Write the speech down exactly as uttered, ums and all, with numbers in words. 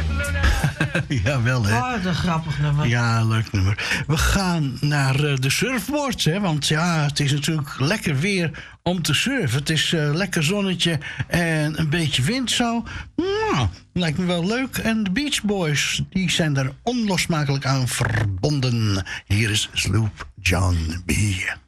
Jawel, hè. Oh, wat een grappig nummer. Ja, leuk nummer. We gaan naar uh, de surfboards, hè. Want ja, het is natuurlijk lekker weer om te surfen. Het is uh, lekker zonnetje en een beetje wind zo. Nou, lijkt me wel leuk. En de Beach Boys, die zijn daar onlosmakelijk aan verbonden. Hier is Sloop John B.